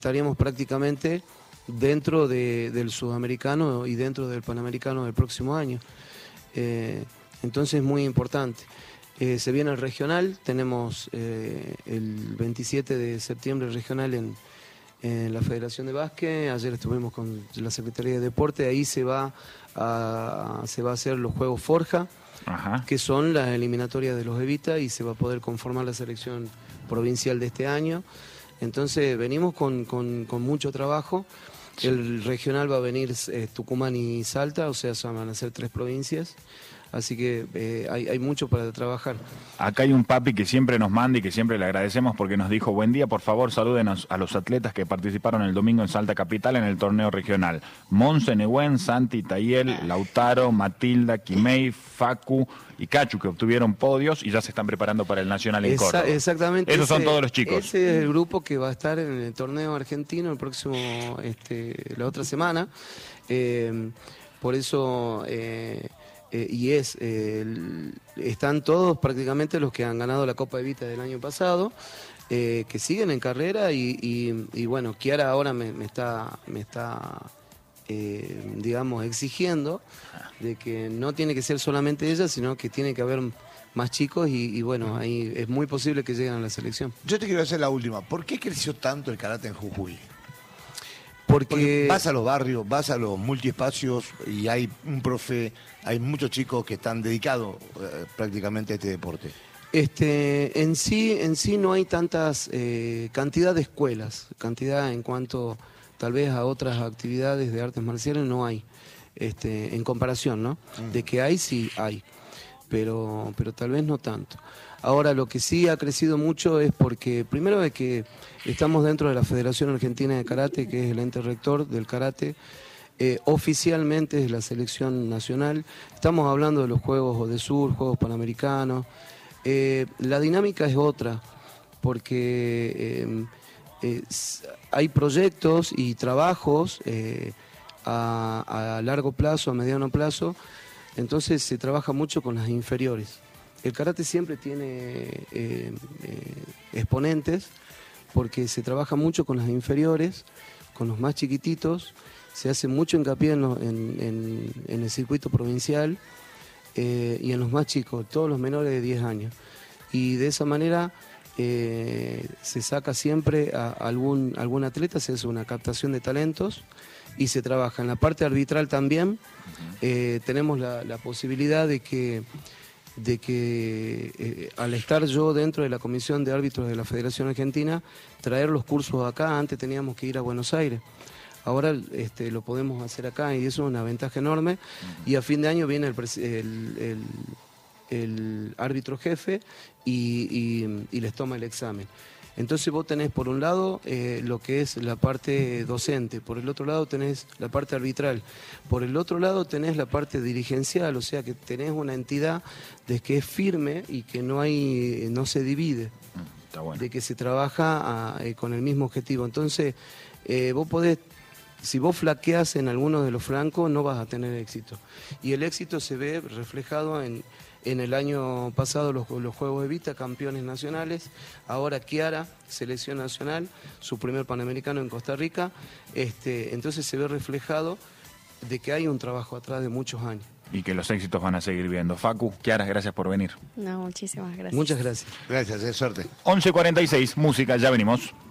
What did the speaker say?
estaríamos prácticamente dentro del sudamericano y dentro del panamericano del próximo año. Entonces es muy importante. Se viene el regional, tenemos el 27 de septiembre el regional en la Federación de Básquet. Ayer estuvimos con la Secretaría de Deporte, ahí se va a hacer los Juegos Forja. Ajá. Que son las eliminatorias de los Evita, y se va a poder conformar la selección provincial de este año. Entonces venimos con mucho trabajo. Sí. El regional va a venir Tucumán y Salta, o sea, van a ser 3 provincias. Así que hay mucho para trabajar. Acá hay un papi que siempre nos manda y que siempre le agradecemos porque nos dijo: buen día, por favor, salúdenos a los atletas que participaron el domingo en Salta Capital en el torneo regional. Monse Nehuen, Santi, Tayel, Lautaro, Matilda, Quimei, Facu y Cachu, que obtuvieron podios y ya se están preparando para el Nacional en Córdoba. Exactamente. Esos son todos los chicos. Ese es el grupo que va a estar en el torneo argentino el próximo, la otra semana. Por eso... están todos prácticamente los que han ganado la Copa Evita del año pasado, que siguen en carrera y bueno, Kiara ahora me está digamos, exigiendo de que no tiene que ser solamente ella, sino que tiene que haber más chicos y bueno, ahí es muy posible que lleguen a la selección. Yo te quiero hacer la última. ¿Por qué creció tanto el karate en Jujuy? Porque vas a los barrios, vas a los multiespacios y hay un profe, hay muchos chicos que están dedicados prácticamente a este deporte. En sí no hay tantas cantidad de escuelas, cantidad en cuanto tal vez a otras actividades de artes marciales no hay, en comparación, ¿no? De que hay, sí hay, pero tal vez no tanto. Ahora, lo que sí ha crecido mucho es porque, primero, es que estamos dentro de la Federación Argentina de Karate, que es el ente rector del karate. Oficialmente es la selección nacional. Estamos hablando de los Juegos Odesur, Juegos Panamericanos. La dinámica es otra, porque hay proyectos y trabajos a largo plazo, a mediano plazo. Entonces se trabaja mucho con las inferiores. El karate siempre tiene exponentes porque se trabaja mucho con las inferiores, con los más chiquititos, se hace mucho hincapié en el circuito provincial y en los más chicos, todos los menores de 10 años. Y de esa manera se saca siempre a algún atleta, se hace una captación de talentos y se trabaja. En la parte arbitral también tenemos la posibilidad de que al estar yo dentro de la Comisión de Árbitros de la Federación Argentina, traer los cursos acá. Antes teníamos que ir a Buenos Aires, ahora lo podemos hacer acá y eso es una ventaja enorme. Y a fin de año viene el árbitro jefe y les toma el examen. Entonces vos tenés por un lado lo que es la parte docente, por el otro lado tenés la parte arbitral, por el otro lado tenés la parte dirigencial, o sea que tenés una entidad de que es firme y que no se divide, Está bueno. De que se trabaja con el mismo objetivo. Entonces vos podés, si vos flaqueás en alguno de los flancos no vas a tener éxito. Y el éxito se ve reflejado en el año pasado los Juegos Evita, campeones nacionales. Ahora Kiara, selección nacional, su primer Panamericano en Costa Rica. Entonces se ve reflejado de que hay un trabajo atrás de muchos años. Y que los éxitos van a seguir viendo. Facu, Kiara, gracias por venir. No, muchísimas gracias. Muchas gracias. Gracias, suerte. 11:46, música, ya venimos.